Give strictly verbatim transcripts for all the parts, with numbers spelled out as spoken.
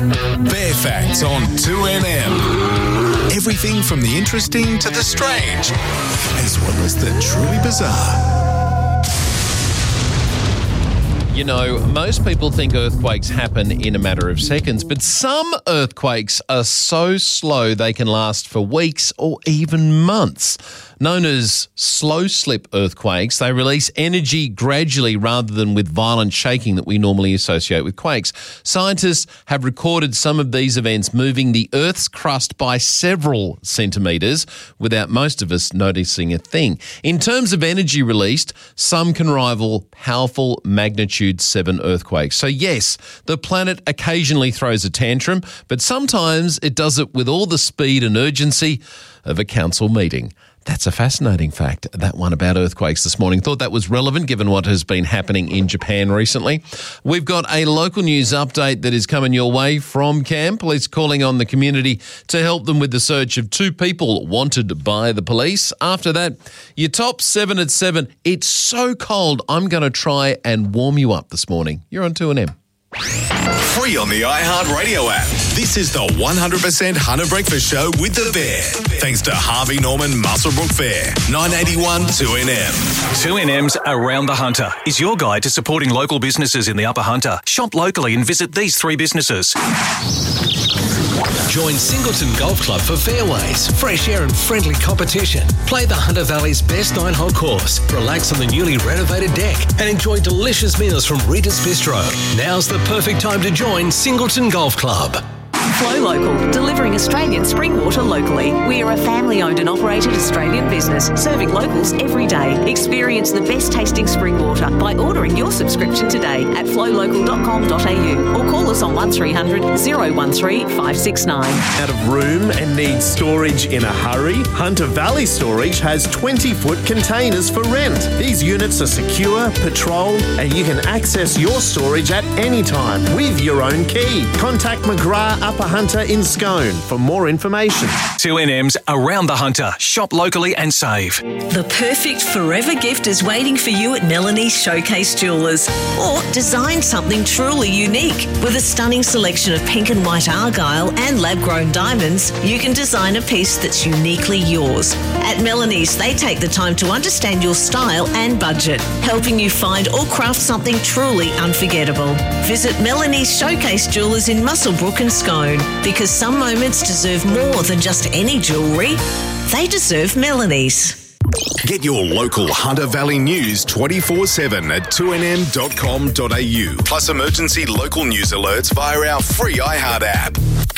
Bear Facts on two N M. Everything from the interesting to the strange, as well as the truly bizarre. You know, most people think earthquakes happen in a matter of seconds, but some earthquakes are so slow they can last for weeks or even months. Known as slow slip earthquakes, they release energy gradually rather than with violent shaking that we normally associate with quakes. Scientists have recorded some of these events moving the Earth's crust by several centimetres without most of us noticing a thing. In terms of energy released, some can rival powerful magnitude seven earthquakes. So yes, the planet occasionally throws a tantrum, but sometimes it does it with all the speed and urgency of a council meeting. That's a fascinating fact, that one about earthquakes this morning. Thought that was relevant given what has been happening in Japan recently. We've got a local news update that is coming your way from Cam. Police calling on the community to help them with the search of two people wanted by the police. After that, your top seven at seven. It's so cold, I'm going to try and warm you up this morning. You're on two N M. Free on the iHeartRadio app. This is the one hundred percent Hunter Breakfast Show with The Bear. Thanks to Harvey Norman Muswellbrook Fair. nine eighty-one two N M. two N M's Around the Hunter is your guide to supporting local businesses in the Upper Hunter. Shop locally and visit these three businesses. Join Singleton Golf Club for fairways, fresh air and friendly competition. Play the Hunter Valley's best nine-hole course, relax on the newly renovated deck and enjoy delicious meals from Rita's Bistro. Now's the perfect time to join Singleton Golf Club. Flow Local, delivering Australian spring water locally. We are a family-owned and operated Australian business serving locals every day. Experience the best tasting spring water by ordering your subscription today at flow local dot com dot a u or call us on one three hundred, oh one three, five six nine. Out of room and need storage in a hurry? Hunter Valley Storage has twenty-foot containers for rent. These units are secure, patrolled, and you can access your storage at any time with your own key. Contact McGrath Upper Hunter in Scone for more information. two N M's Around the Hunter. Shop locally and save. The perfect forever gift is waiting for you at Melanie's Showcase Jewellers. Or design something truly unique. With a stunning selection of pink and white argyle and lab-grown diamonds, you can design a piece that's uniquely yours. At Melanie's, they take the time to understand your style and budget, helping you find or craft something truly unforgettable. Visit Melanie's Showcase Jewellers in Muswellbrook and Scone, because some moments deserve more than just any jewellery. They deserve Melanie's. Get your local Hunter Valley news twenty-four seven at two N M dot com dot a u. Plus emergency local news alerts via our free iHeart app.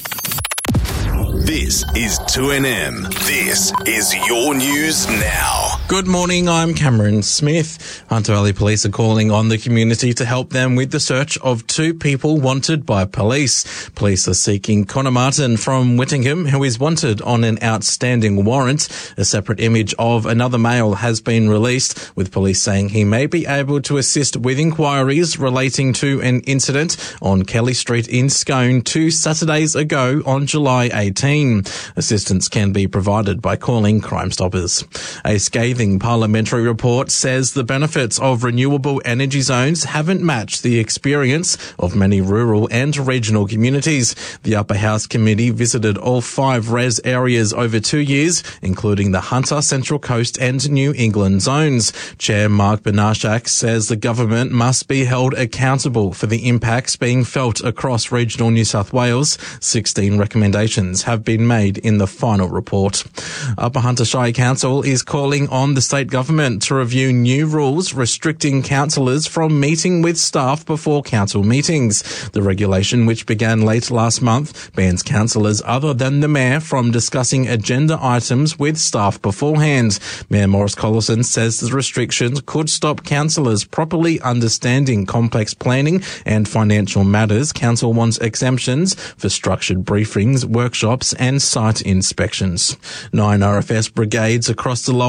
This is two N M. This is your news now. Good morning, I'm Cameron Smith. Hunter Valley Police are calling on the community to help them with the search of two people wanted by police. Police are seeking Connor Martin from Whittingham, who is wanted on an outstanding warrant. A separate image of another male has been released, with police saying he may be able to assist with inquiries relating to an incident on Kelly Street in Scone two Saturdays ago on July eighteenth. Assistance can be provided by calling Crime Stoppers. A scathing parliamentary report says the benefits of renewable energy zones haven't matched the experience of many rural and regional communities. The Upper House Committee visited all five res areas over two years, including the Hunter, Central Coast and New England zones. Chair Mark Benashak says the government must be held accountable for the impacts being felt across regional New South Wales. sixteen recommendations have been made in the final report. Upper Hunter Shire Council is calling on the state government to review new rules restricting councillors from meeting with staff before council meetings. The regulation, which began late last month, bans councillors other than the mayor from discussing agenda items with staff beforehand. Mayor Morris Collison says the restrictions could stop councillors properly understanding complex planning and financial matters. Council wants exemptions for structured briefings, workshops and site inspections. Nine R F S brigades across the Lower Hunter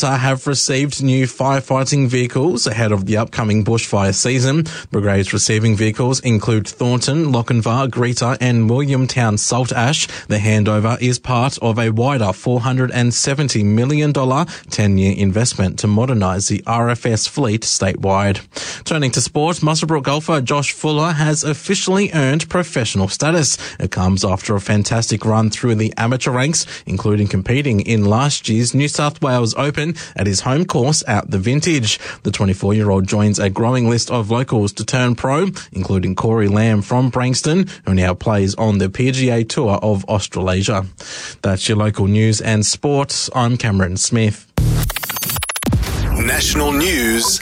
Parramatta have received new firefighting vehicles ahead of the upcoming bushfire season. Brigade's receiving vehicles include Thornton, Lochinvar, Greta and Williamtown Salt Ash. The handover is part of a wider four hundred seventy million dollars ten-year investment to modernise the R F S fleet statewide. Turning to sport, Muswellbrook golfer Josh Fuller has officially earned professional status. It comes after a fantastic run through the amateur ranks, including competing in last year's New South Wales Open at his home course at the Vintage. The twenty-four-year-old joins a growing list of locals to turn pro, including Corey Lamb from Brankston, who now plays on the P G A Tour of Australasia. That's your local news and sport. I'm Cameron Smith. National news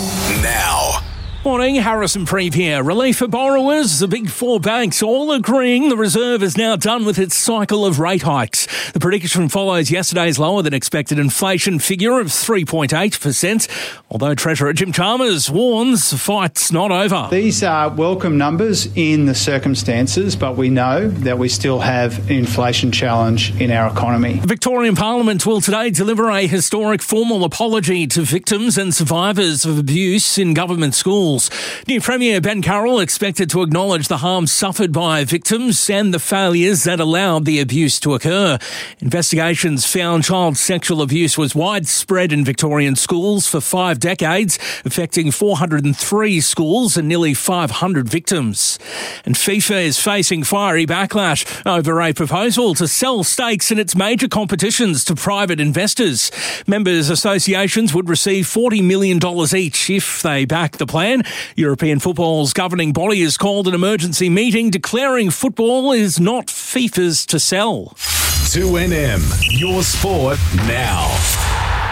now. Morning, Harrison Preeve here. Relief for borrowers. The big four banks all agreeing the Reserve is now done with its cycle of rate hikes. The prediction follows yesterday's lower than expected inflation figure of three point eight percent, although Treasurer Jim Chalmers warns the fight's not over. These are welcome numbers in the circumstances, but we know that we still have an inflation challenge in our economy. The Victorian Parliament will today deliver a historic formal apology to victims and survivors of abuse in government schools. New Premier Ben Carroll expected to acknowledge the harm suffered by victims and the failures that allowed the abuse to occur. Investigations found child sexual abuse was widespread in Victorian schools for five decades, affecting four hundred three schools and nearly five hundred victims. And FIFA is facing fiery backlash over a proposal to sell stakes in its major competitions to private investors. Members' associations would receive forty million dollars each if they back the plan. European football's governing body has called an emergency meeting declaring football is not FIFA's to sell. two N M, your sport now.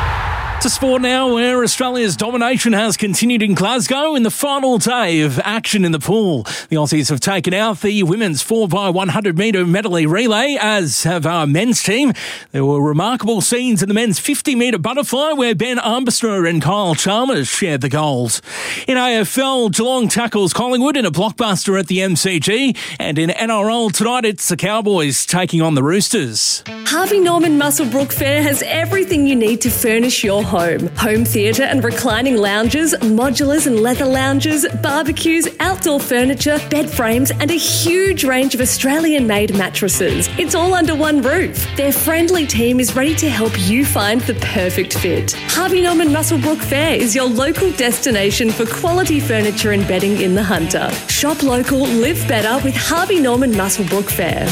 To sport now, where Australia's domination has continued in Glasgow in the final day of action in the pool. The Aussies have taken out the women's four by one hundred metre medley relay, as have our men's team. There were remarkable scenes in the men's fifty metre butterfly where Ben Armbruster and Kyle Chalmers shared the gold. In A F L, Geelong tackles Collingwood in a blockbuster at the M C G, and in N R L tonight it's the Cowboys taking on the Roosters. Harvey Norman Muswellbrook Fair has everything you need to furnish your home. Home theatre and reclining lounges, modulars and leather lounges, barbecues, outdoor furniture, bed frames and a huge range of Australian-made mattresses. It's all under one roof. Their friendly team is ready to help you find the perfect fit. Harvey Norman Muswellbrook Fair is your local destination for quality furniture and bedding in the Hunter. Shop local, live better with Harvey Norman Muswellbrook Fair.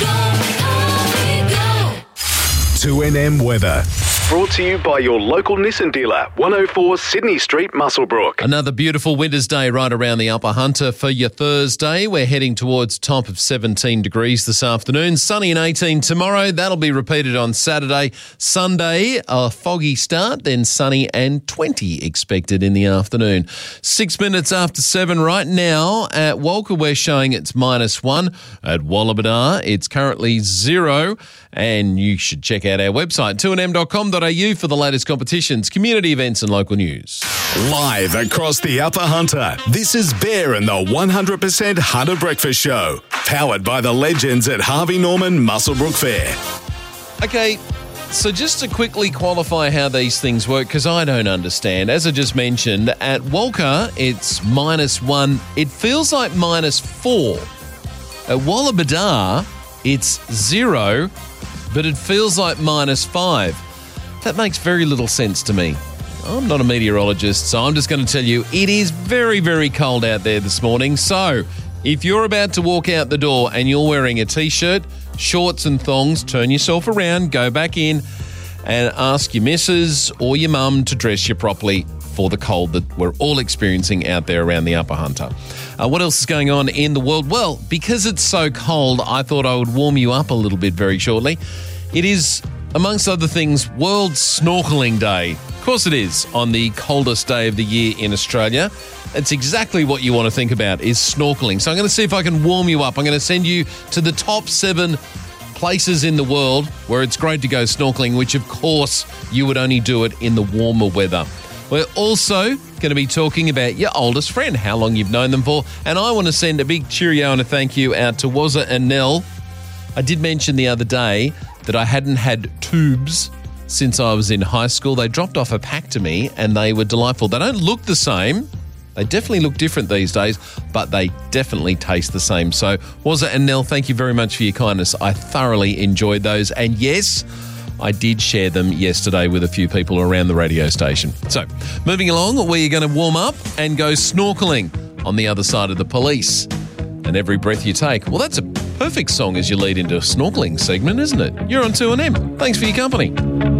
two N M weather. Brought to you by your local Nissan dealer, one oh four Sydney Street, Muswellbrook. Another beautiful winter's day right around the Upper Hunter for your Thursday. We're heading towards top of seventeen degrees this afternoon. Sunny and eighteen tomorrow. That'll be repeated on Saturday. Sunday, a foggy start, then sunny and twenty expected in the afternoon. Six minutes after seven right now. At Walker, we're showing it's minus one. At Wallabadar, it's currently zero. And you should check out our website, two n m dot com dot a u, for the latest competitions, community events and local news. Live across the Upper Hunter, this is Bear and the one hundred percent Hunter Breakfast Show. Powered by the legends at Harvey Norman Muswellbrook Fair. Okay, so just to quickly qualify how these things work, because I don't understand. As I just mentioned, at Walker, it's minus one. It feels like minus four. At Wallabadar, it's zero, but it feels like minus five. That makes very little sense to me. I'm not a meteorologist, so I'm just going to tell you it is very, very cold out there this morning. So if you're about to walk out the door and you're wearing a T-shirt, shorts and thongs, turn yourself around, go back in and ask your missus or your mum to dress you properly for the cold that we're all experiencing out there around the Upper Hunter. Uh, what else is going on in the world? Well, because it's so cold, I thought I would warm you up a little bit very shortly. It is, amongst other things, World Snorkeling Day. Of course it is, on the coldest day of the year in Australia. It's exactly what you want to think about, is snorkeling. So I'm going to see if I can warm you up. I'm going to send you to the top seven places in the world where it's great to go snorkeling, which of course you would only do it in the warmer weather. We're also going to be talking about your oldest friend, how long you've known them for. And I want to send a big cheerio and a thank you out to Wazza and Nell. I did mention the other day that I hadn't had tubes since I was in high school. They dropped off a pack to me and they were delightful. They don't look the same. They definitely look different these days, but they definitely taste the same. So, Wazza and Nell, thank you very much for your kindness. I thoroughly enjoyed those. And yes, I did share them yesterday with a few people around the radio station. So, moving along, we're going to warm up and go snorkeling on the other side of the police. And every breath you take. Well, that's a perfect song as you lead into a snorkeling segment, isn't it? You're on two N M. Thanks for your company.